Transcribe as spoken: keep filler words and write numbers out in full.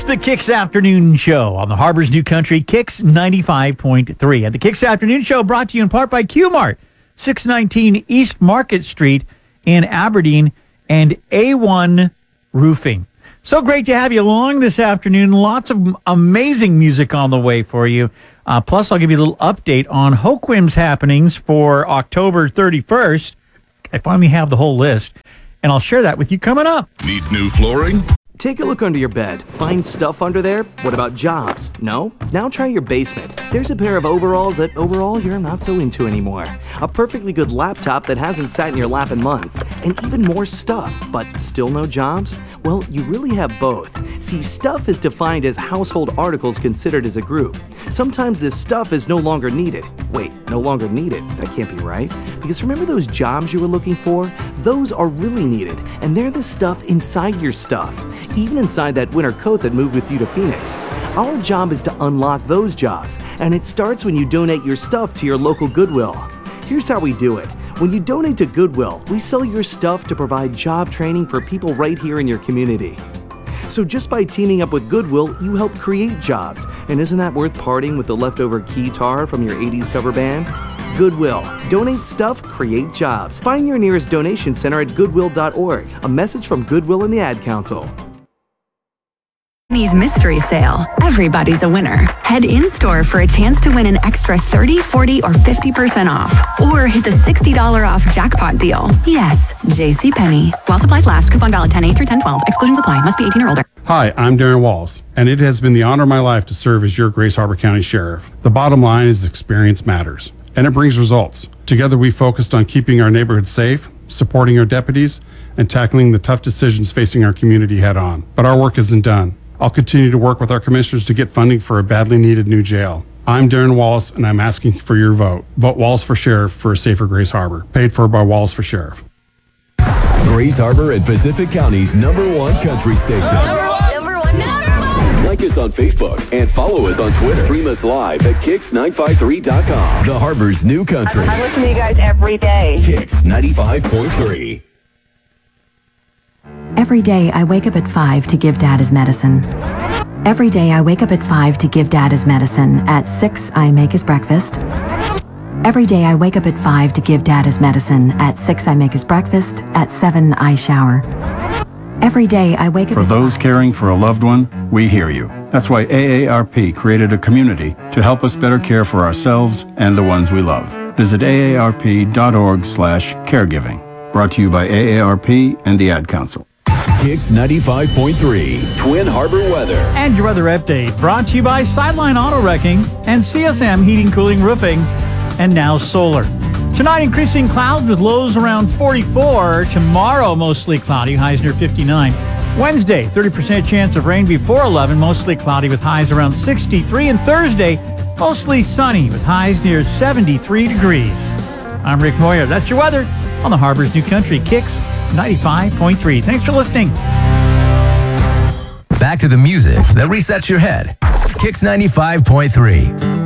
the Kicks Afternoon Show on the Harbor's New Country, Kicks ninety-five point three. And the Kicks Afternoon Show brought to you in part by Q-Mart, six nineteen East Market Street in Aberdeen, and A one Roofing. So great to have you along this afternoon. Lots of amazing music on the way for you. Uh, plus, I'll give you a little update on Hoquiam's happenings for October thirty-first. I finally have the whole list, and I'll share that with you coming up. Need new flooring? Take a look under your bed. Find stuff under there? What about jobs? No? Now try your basement. There's a pair of overalls that overall you're not so into anymore. A perfectly good laptop that hasn't sat in your lap in months. And even more stuff, but still no jobs? Well, you really have both. See, stuff is defined as household articles considered as a group. Sometimes this stuff is no longer needed. Wait, no longer needed? That can't be right. Because remember those jobs you were looking for? Those are really needed, and they're the stuff inside your stuff. Even inside that winter coat that moved with you to Phoenix. Our job is to unlock those jobs, and it starts when you donate your stuff to your local Goodwill. Here's how we do it. When you donate to Goodwill, we sell your stuff to provide job training for people right here in your community. So just by teaming up with Goodwill, you help create jobs. And isn't that worth parting with the leftover keytar from your eighties cover band? Goodwill. Donate stuff, create jobs. Find your nearest donation center at goodwill dot org. A message from Goodwill and the Ad Council. Mystery sale. Everybody's a winner. Head in-store for a chance to win an extra thirty, forty, or fifty percent off. Or hit the sixty dollars off jackpot deal. Yes, JCPenney. While supplies last, coupon valid ten eight through ten twelve. Exclusions apply. Must be eighteen or older. Hi, I'm Darren Walls, and it has been the honor of my life to serve as your Grace Harbor County Sheriff. The bottom line is experience matters, and it brings results. Together we focused on keeping our neighborhood safe, supporting our deputies, and tackling the tough decisions facing our community head on. But our work isn't done. I'll continue to work with our commissioners to get funding for a badly needed new jail. I'm Darren Wallace, and I'm asking for your vote. Vote Wallace for Sheriff for a safer Grace Harbor. Paid for by Wallace for Sheriff. Grace Harbor and Pacific County's number one country station. Number one, number one, number one. Like us on Facebook and follow us on Twitter. Stream us live at kicks nine five three dot com. The Harbor's New Country. I listen to you guys every day. Kicks ninety-five point three. Every day I wake up at five to give Dad his medicine. Every day I wake up at five to give Dad his medicine. At six I make his breakfast. Every day I wake up at five to give Dad his medicine. At six I make his breakfast. At seven I shower. Every day I wake up For at those five. caring for a loved one, we hear you. That's why A A R P created a community to help us better care for ourselves and the ones we love. Visit A A R P dot org slash caregiving. Brought to you by A A R P and the Ad Council. Kicks ninety-five point three, Twin Harbor weather. And your weather update brought to you by Sideline Auto Wrecking and C S M Heating, Cooling, Roofing, and now solar. Tonight, increasing clouds with lows around forty-four. Tomorrow, mostly cloudy, highs near fifty-nine. Wednesday, thirty percent chance of rain before eleven, mostly cloudy with highs around sixty-three. And Thursday, mostly sunny with highs near seventy-three degrees. I'm Rick Moyer. That's your weather on the Harbor's New Country, Kicks ninety-five point three. Thanks for listening. Back to the music that resets your head. Kicks ninety-five point three.